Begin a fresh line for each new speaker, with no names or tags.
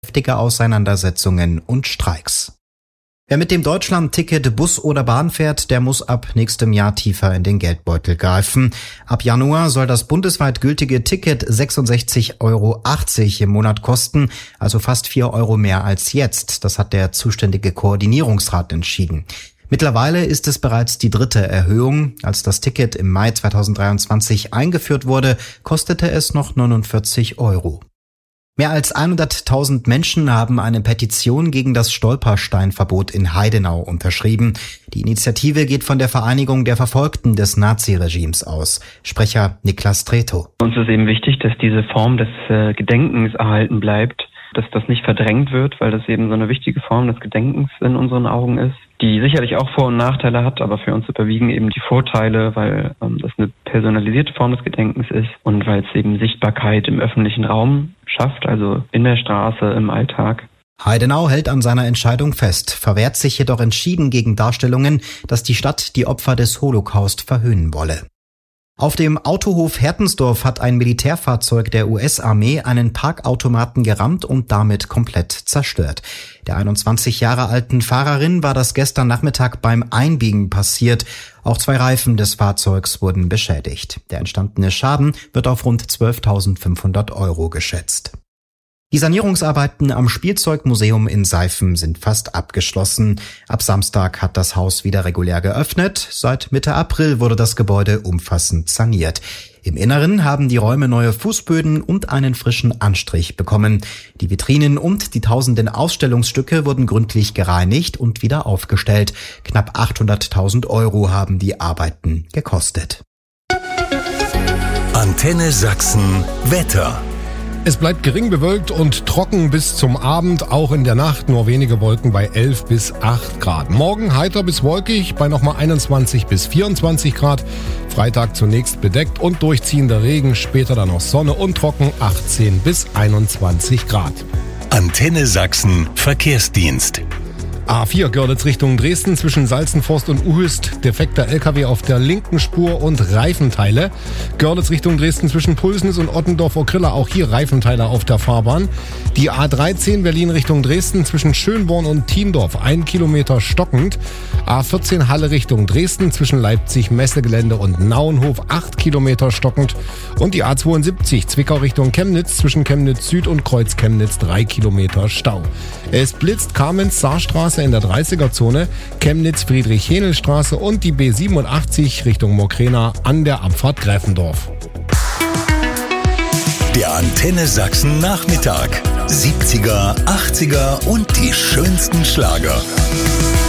heftige Auseinandersetzungen und Streiks. Wer mit dem Deutschland-Ticket Bus oder Bahn fährt, der muss ab nächstem Jahr tiefer in den Geldbeutel greifen. Ab Januar soll das bundesweit gültige Ticket 66,80 Euro im Monat kosten, also fast 4 Euro mehr als jetzt. Das hat der zuständige Koordinierungsrat entschieden. Mittlerweile ist es bereits die 3. Erhöhung. Als das Ticket im Mai 2023 eingeführt wurde, kostete es noch 49 Euro. Mehr als 100.000 Menschen haben eine Petition gegen das Stolpersteinverbot in Heidenau unterschrieben. Die Initiative geht von der Vereinigung der Verfolgten des Naziregimes aus. Sprecher Niklas Tretow.
Uns ist eben wichtig, dass diese Form des Gedenkens erhalten bleibt, dass das nicht verdrängt wird, weil das eben so eine wichtige Form des Gedenkens in unseren Augen ist, die sicherlich auch Vor- und Nachteile hat, aber für uns überwiegen eben die Vorteile, weil das eine personalisierte Form des Gedenkens ist und weil es eben Sichtbarkeit im öffentlichen Raum schafft, also in der Straße, im Alltag.
Heidenau hält an seiner Entscheidung fest, verwehrt sich jedoch entschieden gegen Darstellungen, dass die Stadt die Opfer des Holocaust verhöhnen wolle. Auf dem Autohof Hertensdorf hat ein Militärfahrzeug der US-Armee einen Parkautomaten gerammt und damit komplett zerstört. Der 21 Jahre alten Fahrerin war das gestern Nachmittag beim Einbiegen passiert. Auch 2 Reifen des Fahrzeugs wurden beschädigt. Der entstandene Schaden wird auf rund 12.500 Euro geschätzt. Die Sanierungsarbeiten am Spielzeugmuseum in Seifen sind fast abgeschlossen. Ab Samstag hat das Haus wieder regulär geöffnet. Seit Mitte April wurde das Gebäude umfassend saniert. Im Inneren haben die Räume neue Fußböden und einen frischen Anstrich bekommen. Die Vitrinen und die tausenden Ausstellungsstücke wurden gründlich gereinigt und wieder aufgestellt. Knapp 800.000 Euro haben die Arbeiten gekostet.
Antenne Sachsen Wetter.
Es bleibt gering bewölkt und trocken bis zum Abend, auch in der Nacht nur wenige Wolken bei 11 bis 8 Grad. Morgen heiter bis wolkig bei nochmal 21 bis 24 Grad. Freitag zunächst bedeckt und durchziehender Regen, später dann noch Sonne und trocken 18 bis 21 Grad.
Antenne Sachsen Verkehrsdienst.
A4 Görlitz Richtung Dresden zwischen Salzenforst und Uhüst. Defekter LKW auf der linken Spur und Reifenteile. Görlitz Richtung Dresden zwischen Pulsnitz und Ottendorf-Okrilla. Auch hier Reifenteile auf der Fahrbahn. Die A13 Berlin Richtung Dresden zwischen Schönborn und Thiendorf. 1 Kilometer stockend. A14 Halle Richtung Dresden zwischen Leipzig Messegelände und Nauenhof. 8 Kilometer stockend. Und die A72 Zwickau Richtung Chemnitz zwischen Chemnitz Süd und Kreuz Chemnitz. 3 Kilometer Stau. Es blitzt Kamenz-Saarstraße in der 30er-Zone, Chemnitz-Friedrich-Hähnel-Straße und die B87 Richtung Mokrena an der Abfahrt Gräfendorf.
Der Antenne Sachsen Nachmittag. 70er, 80er und die schönsten Schlager.